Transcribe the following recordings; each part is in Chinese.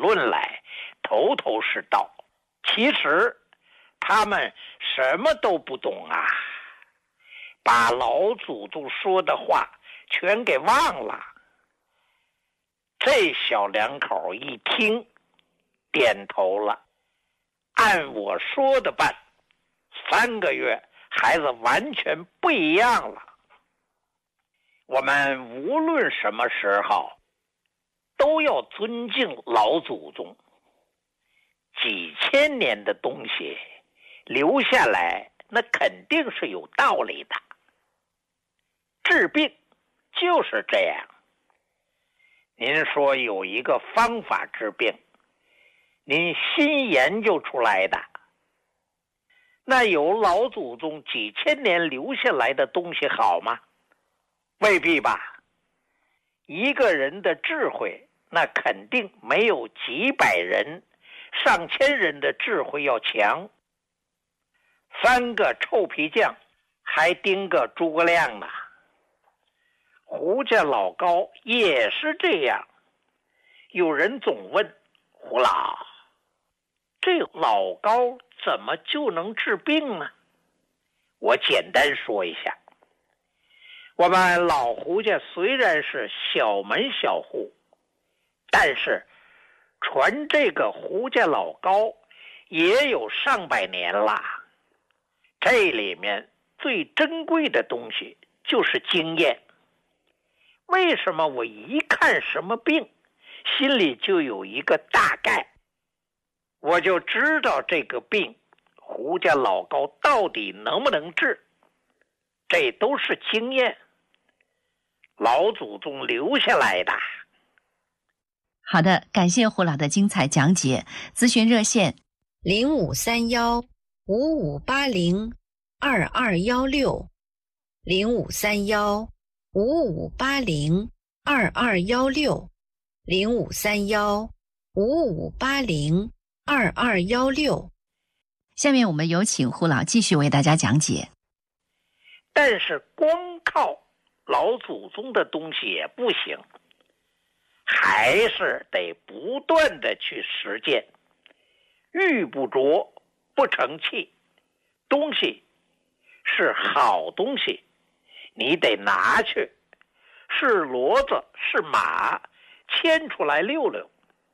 论来，头头是道，其实他们什么都不懂啊，把老祖宗说的话全给忘了。这小两口一听，点头了，按我说的办，3个月孩子完全不一样了。我们无论什么时候都要尊敬老祖宗，几千年的东西留下来，那肯定是有道理的。治病就是这样，您说有一个方法治病，您新研究出来的，那有老祖宗几千年留下来的东西好吗？未必吧。一个人的智慧，那肯定没有几百人、上千人的智慧要强。3个臭皮匠还盯个诸葛亮呢。胡家老高也是这样。有人总问胡老，这老高怎么就能治病呢？我简单说一下，我们老胡家虽然是小门小户，但是传这个胡家老高也有上百年了。这里面最珍贵的东西就是经验。为什么我一看什么病，心里就有一个大概，我就知道这个病胡家老高到底能不能治？这都是经验，老祖宗留下来的。 好的，感谢胡老的精彩讲解。咨询热线 0531-5580-2216 0531-5580-2216 0531-5580-2216。 下面我们有请胡老继续为大家讲解。 但是光靠老祖宗的东西也不行，还是得不断的去实践。玉不琢不成器，东西是好东西，你得拿去，是骡子是马，牵出来溜溜，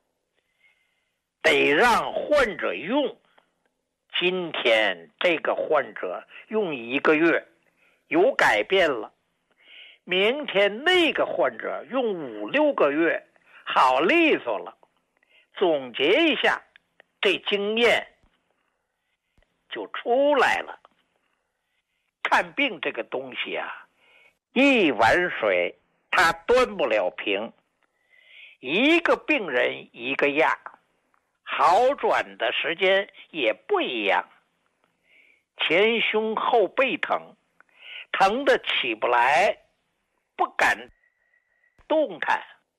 得让患者用。今天这个患者用1个月有改变了，明天那个患者用5、6个月好利索了。总结一下，这经验就出来了。看病这个东西啊，一碗水它端不了平，一个病人一个样，好转的时间也不一样。前胸后背疼，疼得起不来，不敢动弹。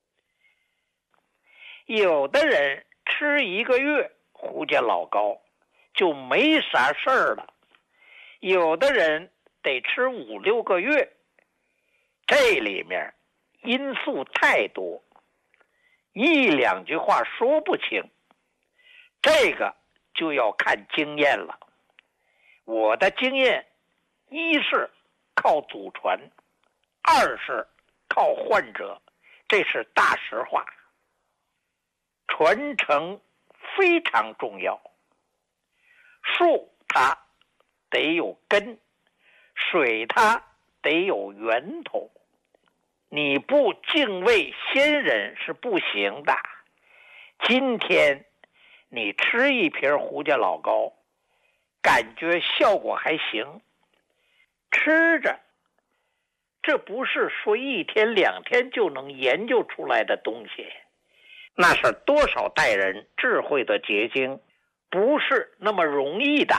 有的人吃1个月胡家老高就没啥事儿了，有的人得吃5、6个月。这里面因素太多，1、2句话说不清，这个就要看经验了。我的经验，一是靠祖传，二是靠患者，这是大实话。传承非常重要，树它得有根，水它得有源头。你不敬畏先人是不行的。今天你吃1瓶胡家老高，感觉效果还行，吃着，这不是说1天2天就能研究出来的东西，那是多少代人智慧的结晶，不是那么容易的。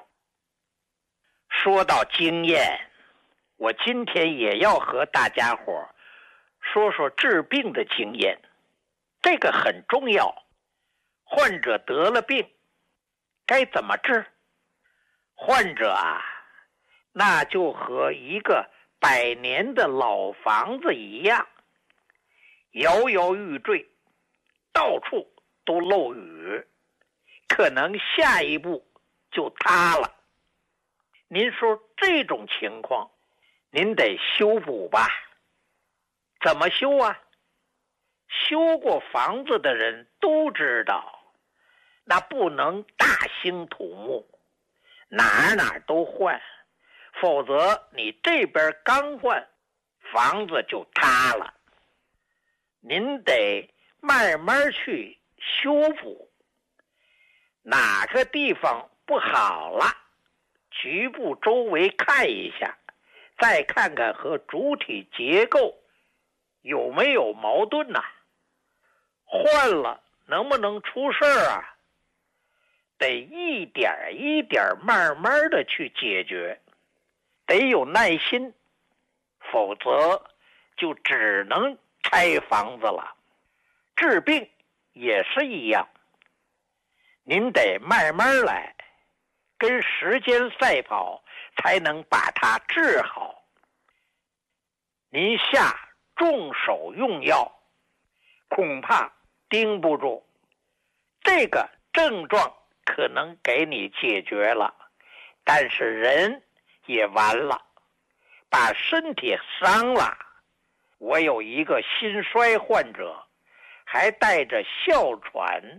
说到经验，我今天也要和大家伙说说治病的经验，这个很重要。患者得了病，该怎么治？患者啊，那就和一个100年的老房子一样，摇摇欲坠，到处都漏雨，可能下一步就塌了。您说这种情况，您得修补吧？怎么修啊？修过房子的人都知道，那不能大兴土木，哪都换，否则你这边刚换，房子就塌了。您得慢慢去修补，哪个地方不好了，局部周围看一下，再看看和主体结构有没有矛盾呐？换了能不能出事儿啊？得一点一点慢慢的去解决，得有耐心，否则就只能拆房子了。治病也是一样，您得慢慢来，跟时间赛跑，才能把它治好。您下重手用药，恐怕盯不住，这个症状可能给你解决了，但是人也完了，把身体伤了。我有一个心衰患者，还带着哮喘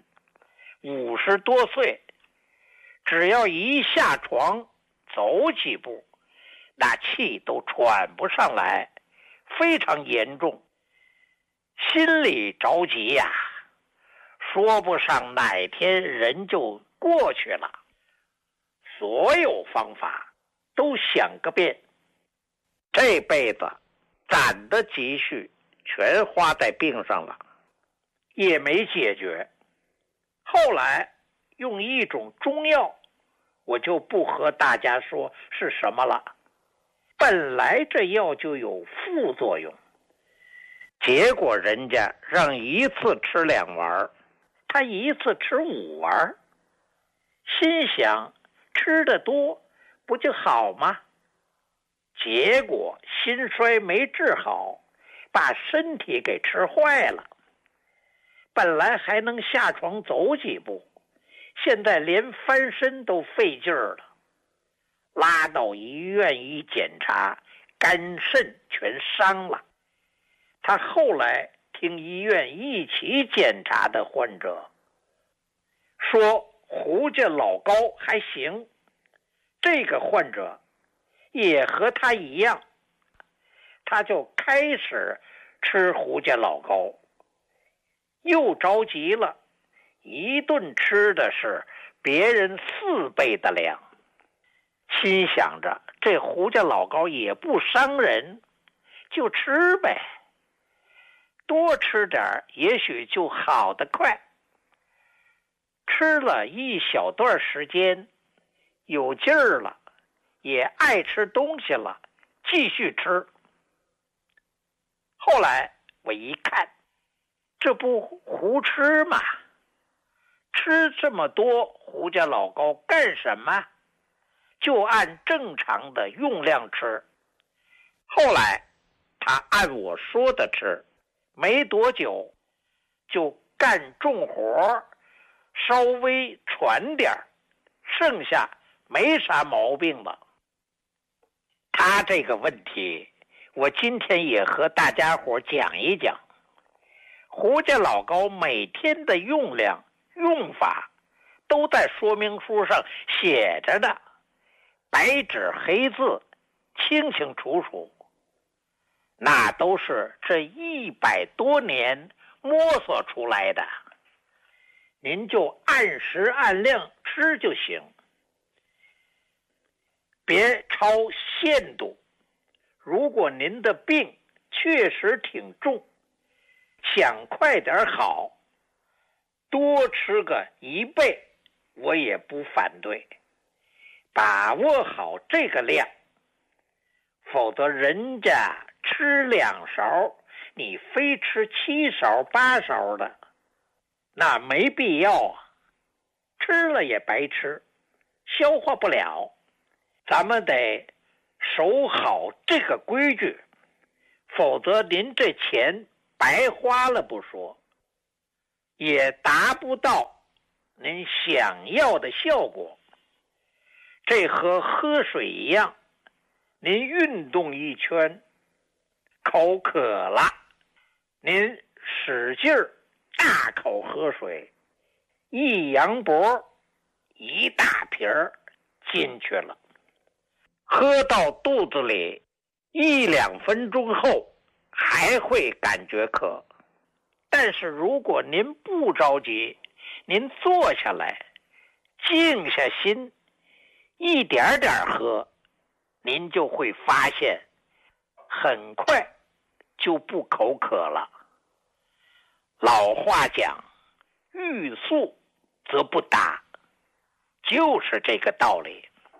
，50多岁，只要一下床走几步，那气都喘不上来，非常严重，心里着急呀，说不上哪天人就过去了。所有方法都想个遍，这辈子攒的积蓄全花在病上了，也没解决。后来用一种中药，我就不和大家说是什么了，本来这药就有副作用，结果人家让一次吃2丸，他一次吃5丸，心想吃得多不就好吗？结果心衰没治好，把身体给吃坏了。本来还能下床走几步，现在连翻身都费劲儿了。拉到医院一检查，肝肾全伤了。他后来听医院一起检查的患者说，胡家老高还行。这个患者也和他一样，他就开始吃胡家老高，又着急了，一顿吃的是别人4倍的量，心想着这胡家老高也不伤人，就吃呗，多吃点也许就好得快。吃了一小段时间，有劲儿了，也爱吃东西了，继续吃。后来我一看，这不胡吃吗？吃这么多胡家老高干什么？就按正常的用量吃。后来他按我说的吃，没多久就干重活，稍微喘点，剩下没啥毛病了。他这个问题我今天也和大家伙讲一讲。胡家老高每天的用量用法都在说明书上写着的，白纸黑字，清清楚楚。那都是这100多年摸索出来的，您就按时按量吃就行，别超限度。如果您的病确实挺重，想快点好，多吃个1倍我也不反对，把握好这个量，否则人家吃2勺，你非吃7勺8勺的，那没必要啊，吃了也白吃，消化不了。咱们得守好这个规矩，否则您这钱白花了不说， 也达不到您想要的效果。这和喝水一样，您运动一圈，口渴了，您使劲儿大口喝水，一扬脖，一大瓶儿进去了。喝到肚子里1-2分钟后还会感觉渴，但是如果您不着急，您坐下来，静下心，一点点喝，您就会发现很快就不口渴了。老话讲，欲速则不达，就是这个道理。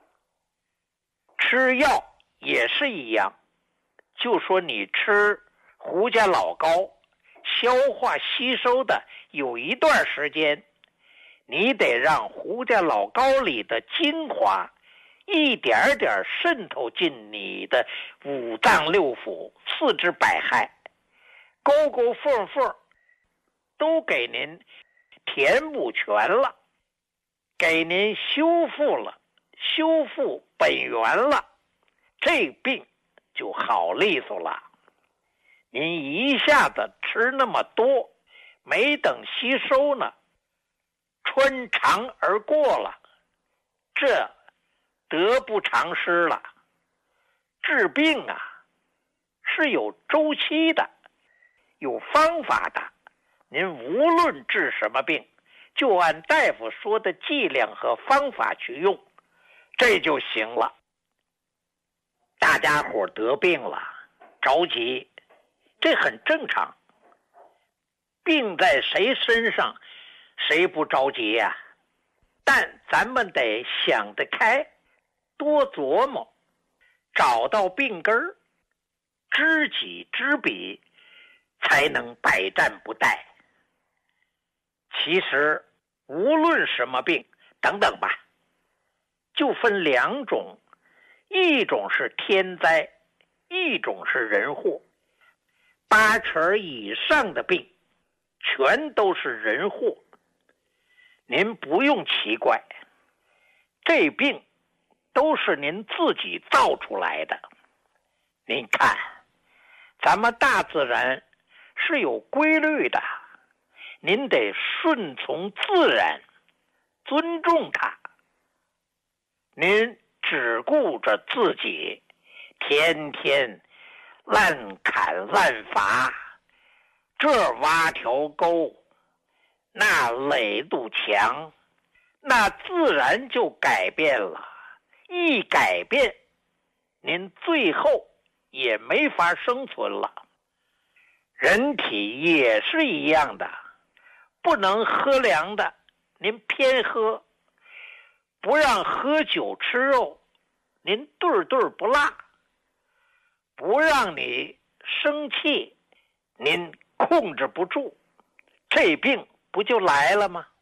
吃药也是一样，就说你吃胡家老膏，消化吸收的有一段时间，你得让胡家老膏里的精华一点点渗透进你的五脏六腑、四肢百骸，沟沟缝缝都给您填补全了，给您修复本源了，这病就好利索了。您一下子吃那么多，没等吸收呢，穿肠而过了，这得不偿失了。治病啊，是有周期的，有方法的。您无论治什么病，就按大夫说的剂量和方法去用，这就行了。大家伙得病了，着急，这很正常。病在谁身上，谁不着急呀？但咱们得想得开，多琢磨，找到病根儿，知己知彼，才能百战不殆。其实无论什么病，等等吧，就分2种，一种是天灾，一种是人祸。80%以上的病全都是人祸。您不用奇怪，这病都是您自己造出来的。您看，咱们大自然是有规律的，您得顺从自然，尊重它。您只顾着自己，天天滥砍滥伐，这挖条沟，那垒堵墙，那自然就改变了。一改变，您最后也没法生存了。人体也是一样的，不能喝凉的，您偏喝；不让喝酒吃肉，您顿顿不辣；不让你生气，您控制不住，这病不就来了吗？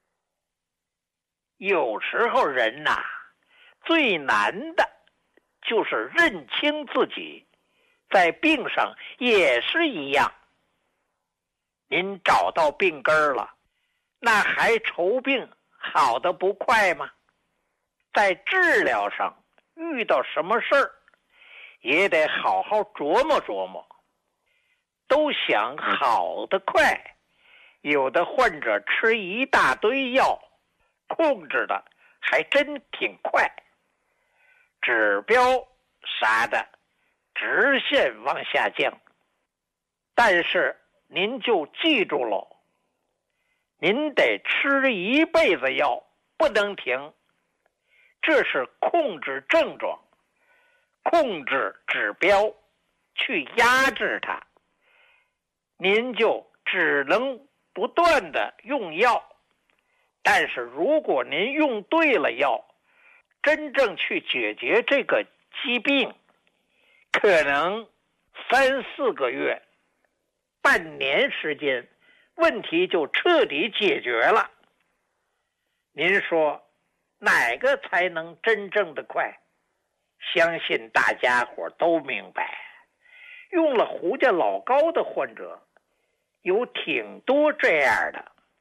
有时候人呐，最难的就是认清自己，在病上也是一样。您找到病根了，那还愁病好得不快吗？在治疗上遇到什么事儿，也得好好琢磨琢磨。都想好得快，有的患者吃一大堆药，控制的还真挺快，指标啥的直线往下降。但是您就记住喽，您得吃一辈子药，不能停。这是控制症状，控制指标，去压制它。您就只能不断的用药，但是如果您用对了药，真正去解决这个疾病，可能3-4个月、半年时间，问题就彻底解决了。您说哪个才能真正的快？相信大家伙都明白，用了胡家老膏的患者有挺多这样的。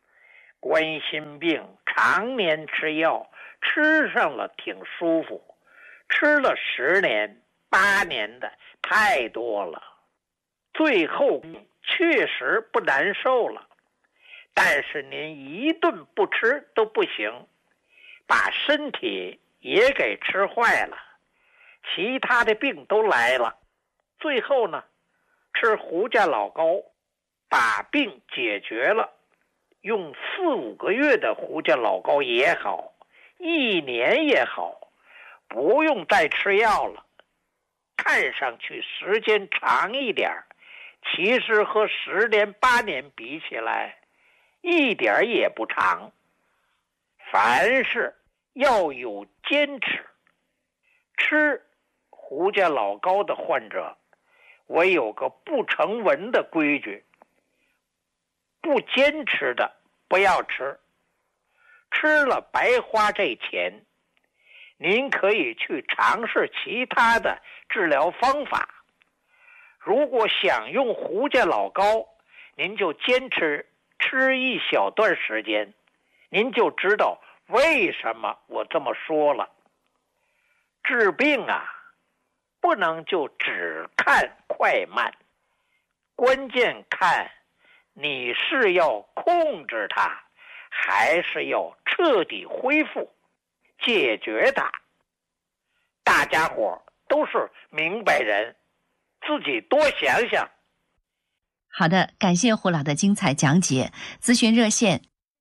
冠心病常年吃药，吃上了挺舒服，吃了10年、8年的太多了，最后确实不难受了，但是您一顿不吃都不行，把身体也给吃坏了，其他的病都来了。最后呢，吃胡家老膏把病解决了，用4、5个月的胡家老膏也好，1年也好，不用再吃药了。看上去时间长一点，其实和10年、8年比起来一点也不长。凡事要有坚持，吃胡家老膏的患者，我有个不成文的规矩，不坚持的不要吃，吃了白花这钱。您可以去尝试其他的治疗方法，如果想用胡家老膏，您就坚持吃一小段时间，您就知道为什么我这么说了。治病啊，不能就只看快慢，关键看你是要控制它，还是要彻底恢复解决它。大家伙都是明白人，自己多想想。 好的，感谢胡老的精彩讲解。咨询热线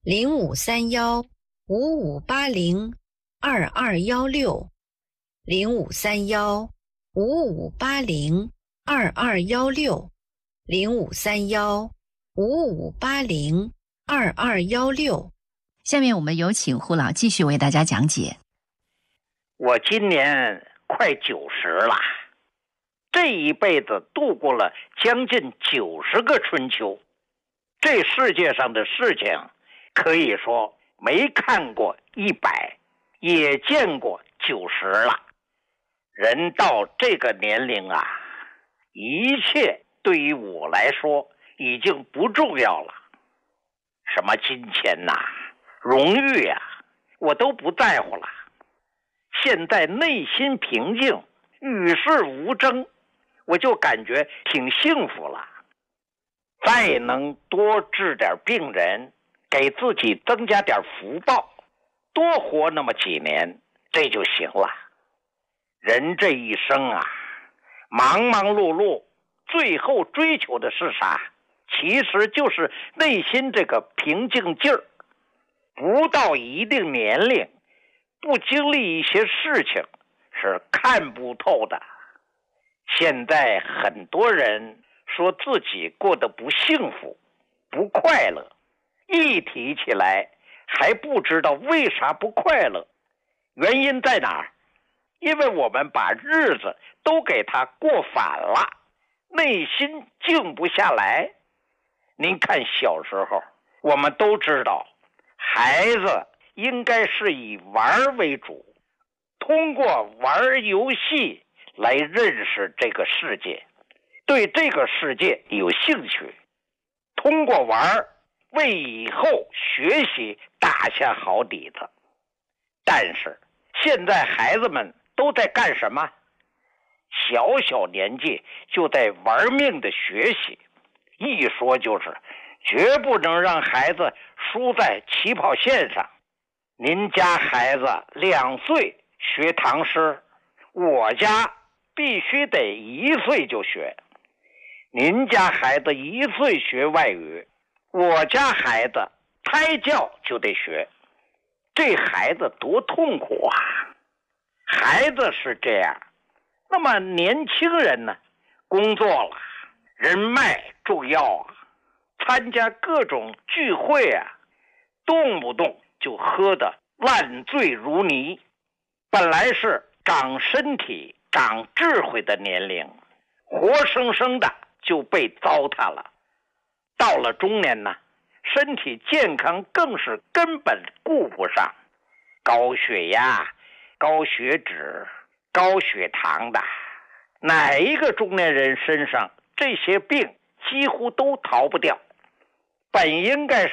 0531-5580-2216 0531-5580-2216 0531-5580-2216。 下面我们有请胡老继续为大家讲解。 我今年快90了，这一辈子度过了将近90个春秋，这世界上的事情可以说没看过100，也见过90了。人到这个年龄啊，一切对于我来说已经不重要了，什么金钱呐、荣誉啊，我都不在乎了。现在内心平静，与世无争，我就感觉挺幸福了。再能多治点病人，给自己增加点福报，多活那么几年，这就行了。人这一生啊，忙忙碌碌，最后追求的是啥？其实就是内心这个平静劲儿。不到一定年龄，不经历一些事情是看不透的。现在很多人说自己过得不幸福、不快乐，一提起来还不知道为啥不快乐，原因在哪儿？因为我们把日子都给他过反了，内心静不下来。您看小时候，我们都知道，孩子应该是以玩为主，通过玩游戏来认识这个世界，对这个世界有兴趣，通过玩为以后学习打下好底子。但是现在孩子们都在干什么？小小年纪就在玩命的学习，一说就是绝不能让孩子输在起跑线上。您家孩子2岁学唐诗，我家必须得1岁就学。您家孩子1岁学外语，我家孩子胎教就得学。这孩子多痛苦啊！孩子是这样，那么年轻人呢？工作了，人脉重要啊，参加各种聚会啊，动不动就喝得烂醉如泥。本来是长身体、长智慧的年龄，活生生的就被糟蹋了。到了中年呢，身体健康更是根本顾不上，高血压、高血脂、高血糖的，哪一个中年人身上这些病几乎都逃不掉。本应该是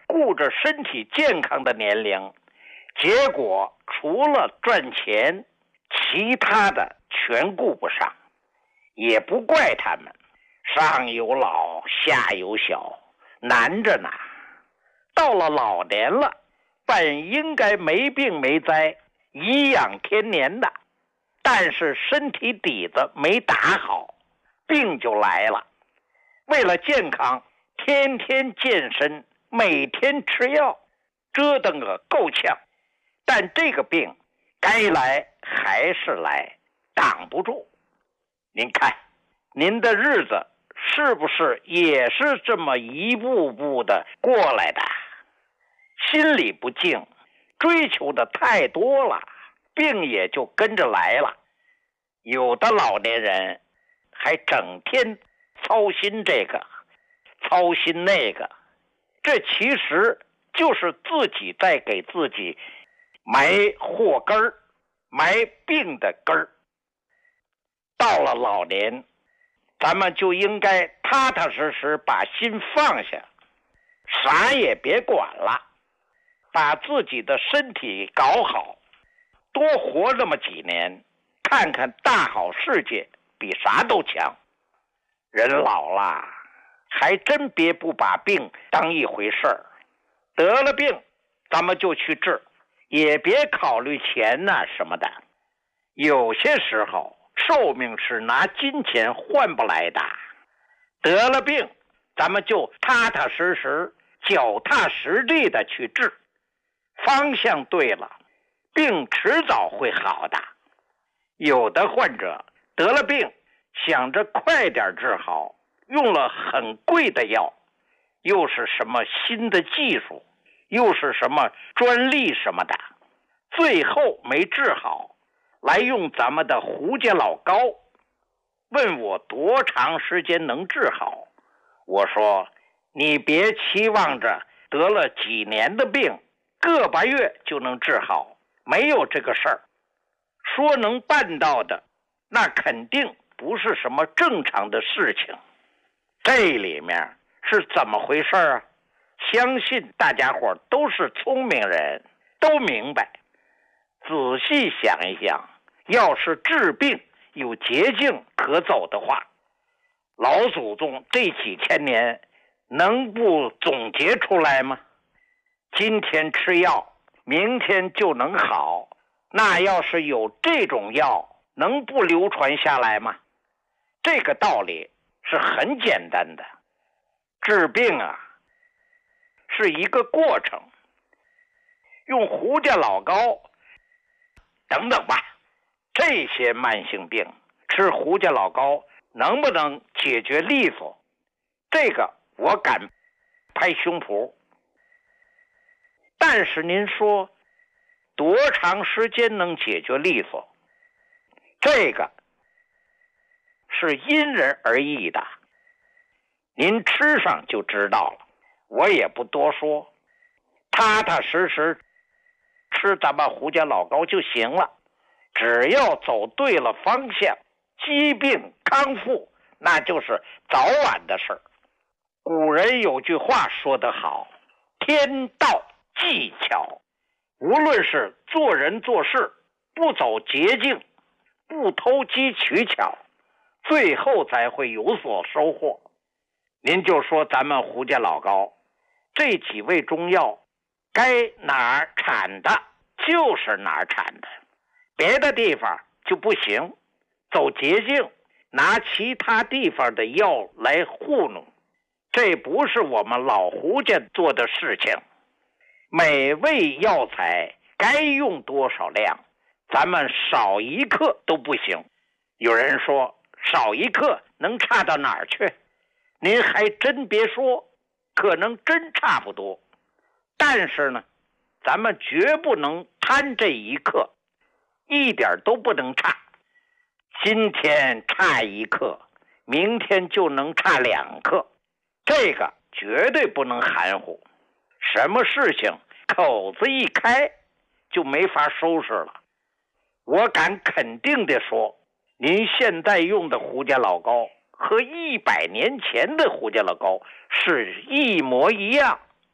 顾着身体健康的年龄，结果除了赚钱，其他的全顾不上。也不怪他们，上有老下有小，难着呢。到了老年了，本应该没病没灾，颐养天年的，但是身体底子没打好，病就来了。为了健康，天天健身，每天吃药，折腾个够呛。但这个病该来还是来，挡不住。您看，您的日子是不是也是这么一步步的过来的？心里不静，追求的太多了，病也就跟着来了。有的老年人还整天操心这个，操心那个，这其实就是自己在给自己埋祸根儿，埋病的根儿。到了老年，咱们就应该踏踏实实把心放下，啥也别管了，把自己的身体搞好，多活那么几年，看看大好世界比啥都强。人老了，还真别不把病当一回事儿，得了病咱们就去治，也别考虑钱呐什么的。有些时候寿命是拿金钱换不来的，得了病咱们就踏踏实实脚踏实地的去治，方向对了，病迟早会好的。有的患者得了病，想着快点治好，用了很贵的药，又是什么新的技术，又是什么专利什么的，最后没治好，来用咱们的胡家老膏，问我多长时间能治好。我说你别期望着得了几年的病，个把月就能治好，没有这个事儿。说能办到的，那肯定不是什么正常的事情。这里面是怎么回事啊？相信大家伙都是聪明人，都明白。仔细想一想，要是治病有捷径可走的话，老祖宗这几千年能不总结出来吗？今天吃药，明天就能好，那要是有这种药，能不流传下来吗？这个道理是很简单的。治病啊，是一个过程。用胡家老膏等等吧，这些慢性病吃胡家老膏能不能解决利索？这个我敢拍胸脯。但是您说多长时间能解决利索？这个是因人而异的，您吃上就知道了，我也不多说，踏踏实实吃咱们胡家老膏就行了。只要走对了方向，疾病康复那就是早晚的事儿。古人有句话说得好，天道技巧，无论是做人做事，不走捷径，不投机取巧，最后才会有所收获。您就说咱们胡家老膏这几味中药，该哪儿产的就是哪儿产的，别的地方就不行，走捷径，拿其他地方的药来糊弄，这不是我们老胡家做的事情。每味药材该用多少量，咱们少一克都不行。有人说少一克能差到哪儿去？您还真别说，可能真差不多。但是呢，咱们绝不能贪这一克，一点都不能差。今天差一克，明天就能差2克，这个绝对不能含糊。什么事情口子一开就没法收拾了。我敢肯定地说，您现在用的胡家老膏和100年前的胡家老膏是一模一样，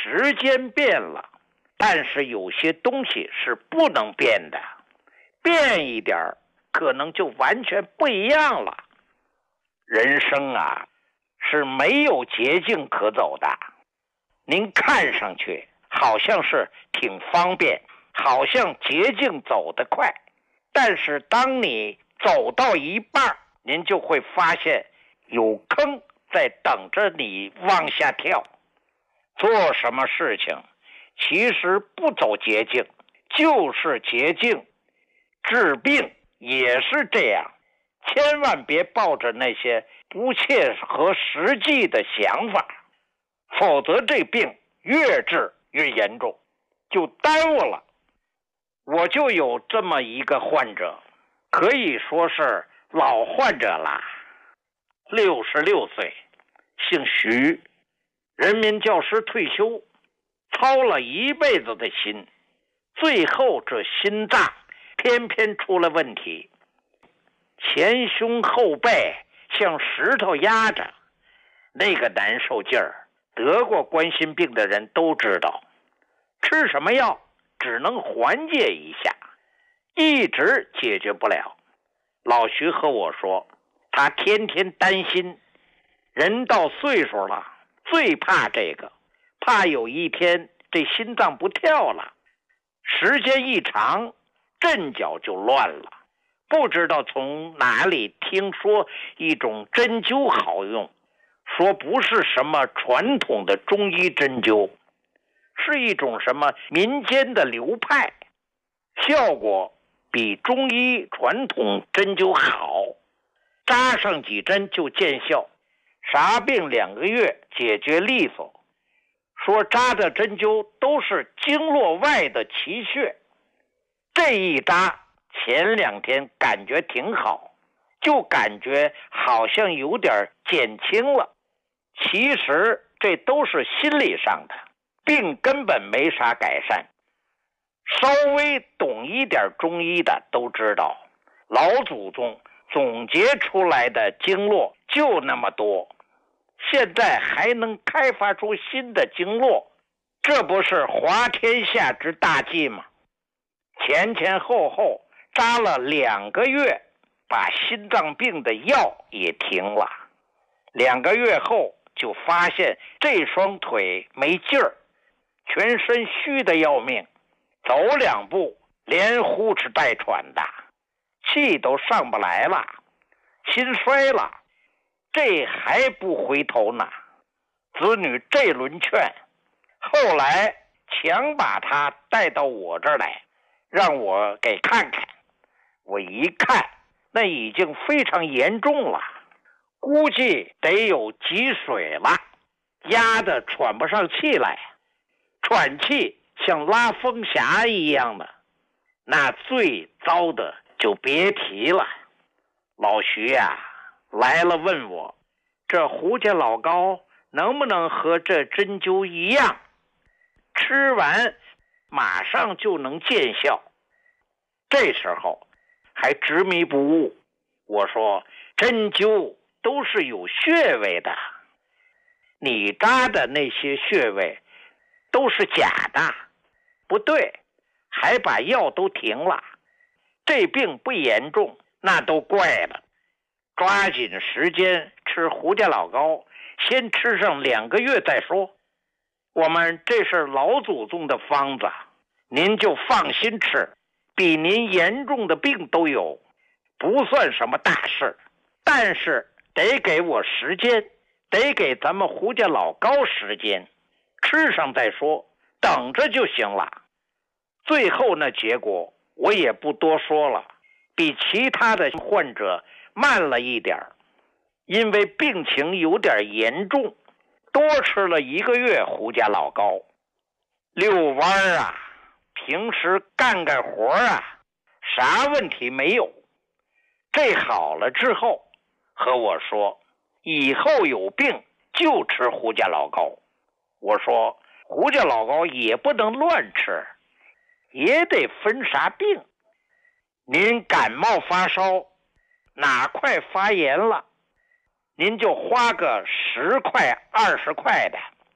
时间变了，但是有些东西是不能变的，变一点可能就完全不一样了。人生啊，是没有捷径可走的。您看上去好像是挺方便，好像捷径走得快，但是当你走到一半，您就会发现有坑在等着你往下跳。做什么事情其实不走捷径就是捷径，治病也是这样，千万别抱着那些不切合实际的想法，否则这病越治越严重，就耽误了。我就有这么一个患者，可以说是老患者了，66岁，姓徐，人民教师退休，操了一辈子的心，最后这心脏偏偏出了问题，前胸后背像石头压着，那个难受劲儿，得过冠心病的人都知道。吃什么药只能缓解一下，一直解决不了。老徐和我说，他天天担心，人到岁数了最怕这个，怕有一天这心脏不跳了，时间一长阵脚就乱了。不知道从哪里听说一种针灸好用，说不是什么传统的中医针灸，是一种什么民间的流派，效果比中医传统针灸好，扎上几针就见效，啥病2个月解决利索。说扎的针灸都是经络外的奇穴，这一扎前2天感觉挺好，就感觉好像有点减轻了，其实这都是心理上的，病根本没啥改善。稍微懂一点中医的都知道，老祖宗总结出来的经络就那么多，现在还能开发出新的经络，这不是滑天下之大稽吗？前后扎了2个月，把心脏病的药也停了。2个月后就发现这双腿没劲儿，全身虚得要命，走2步连呼哧带喘的，气都上不来了，心衰了，这还不回头呢。子女这轮劝，后来强把他带到我这儿来，让我给看看。我一看，那已经非常严重了，估计得有积水了，压得喘不上气来，喘气像拉风匣一样的，那最糟的就别提了。老徐呀，来了问我，这胡家老膏能不能和这针灸一样，吃完马上就能见效？这时候还执迷不悟，我说针灸都是有穴位的，你扎的那些穴位都是假的。不对，还把药都停了，这病不严重那都怪了。抓紧时间吃胡家老膏，先吃上2个月再说。我们这是老祖宗的方子，您就放心吃，比您严重的病都有，不算什么大事，但是得给我时间，得给咱们胡家老膏时间，吃上再说，等着就行了。最后那结果我也不多说了，比其他的患者慢了一点，因为病情有点严重，多吃了1个月胡家老膏。遛弯啊，平时干活啊，啥问题没有。这好了之后和我说，以后有病就吃胡家老膏。我说胡家老膏也不能乱吃，也得分啥病。您感冒发烧，哪块发炎了，您就花个10块20块的，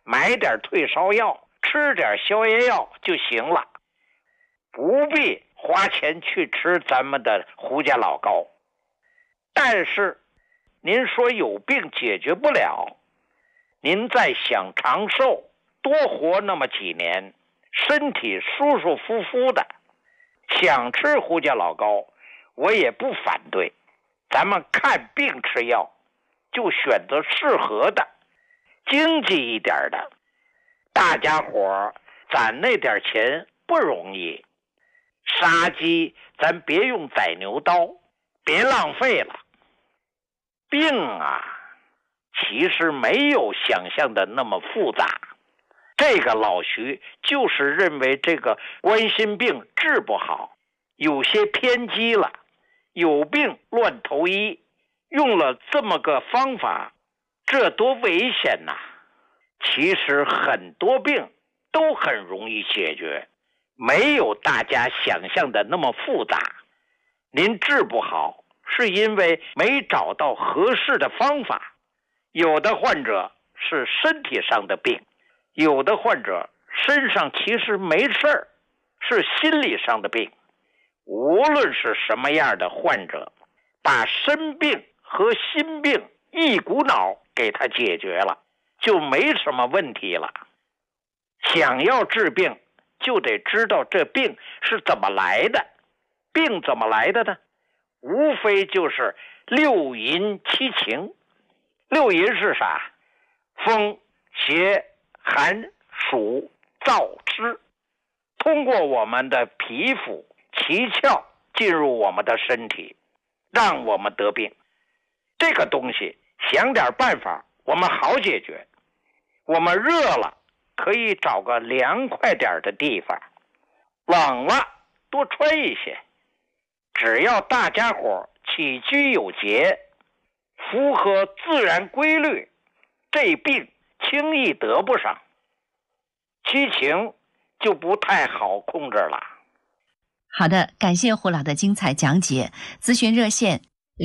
买点退烧药，吃点消炎药就行了，不必花钱去吃咱们的胡家老膏。但是您说有病解决不了，您再想长寿，多活那么几年，身体舒舒服服的，想吃胡家老膏我也不反对。咱们看病吃药就选择适合的，经济一点的。大家伙攒那点钱不容易，杀鸡咱别用宰牛刀，别浪费了。病啊，其实没有想象的那么复杂。这个老徐就是认为这个冠心病治不好，有些偏激了，有病乱投医，用了这么个方法，这多危险呐！其实很多病都很容易解决，没有大家想象的那么复杂。您治不好是因为没找到合适的方法。有的患者是身体上的病，有的患者身上其实没事儿，是心理上的病。无论是什么样的患者，把身病和心病一股脑给他解决了，就没什么问题了。想要治病，就得知道这病是怎么来的。病怎么来的呢？无非就是六淫七情。六淫是啥？风、邪、寒、暑、燥、湿，通过我们的皮肤、七窍进入我们的身体，让我们得病。这个东西想点办法，我们好解决。我们热了，可以找个凉快点的地方；冷了，多穿一些。只要大家伙起居有节，符合自然规律，这病轻易得不上。七情就不太好控制了。 好的，感谢胡老的精彩讲解。咨询热线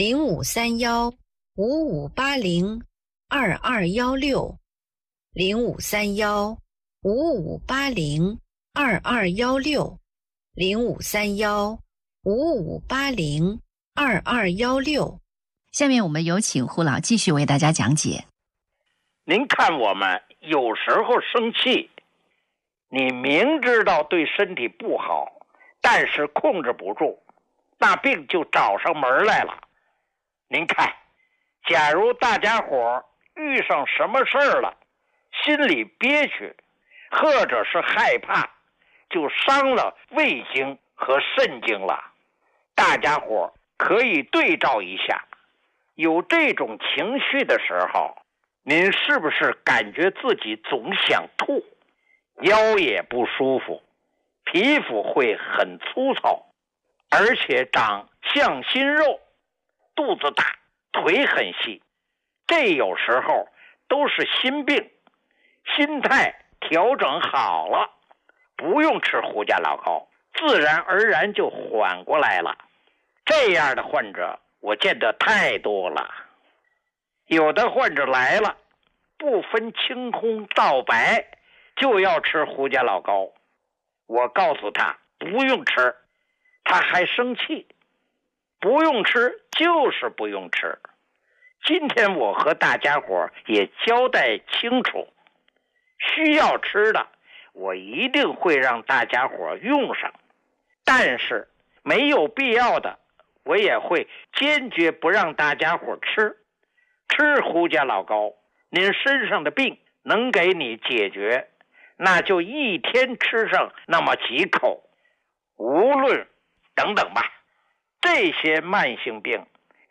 0531-5580-2216，0531-5580-2216。 下面我们有请胡老继续为大家讲解。 您看我们有时候生气，你明知道对身体不好，但是控制不住，那病就找上门来了。您看，假如大家伙遇上什么事儿了，心里憋屈，或者是害怕，就伤了胃经和肾经了。大家伙可以对照一下，有这种情绪的时候，您是不是感觉自己总想吐，腰也不舒服，皮肤会很粗糙，而且长向心肉，肚子大，腿很细？这有时候都是心病，心态调整好了，不用吃胡家老膏，自然而然就缓过来了。这样的患者我见得太多了。有的患者来了，不分青红皂白就要吃胡家老膏，我告诉他不用吃，他还生气。不用吃就是不用吃。今天我和大家伙也交代清楚，需要吃的我一定会让大家伙用上，但是没有必要的我也会坚决不让大家伙吃。吃胡家老膏，您身上的病能给你解决，那就一天吃上那么几口，无论等等吧。这些慢性病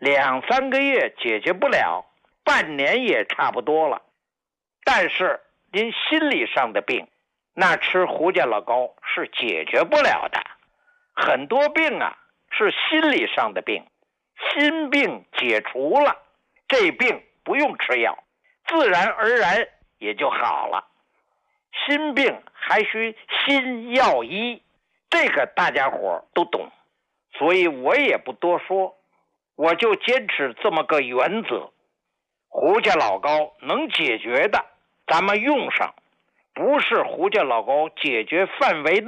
2-3个月解决不了，半年也差不多了。但是您心理上的病，那吃胡家老膏是解决不了的。很多病啊是心理上的病，心病解除了，这病不用吃药，自然而然也就好了。心病还需心药医，这个大家伙都懂，所以我也不多说，我就坚持这么个原则。胡家老膏能解决的咱们用上，不是胡家老高解决范围内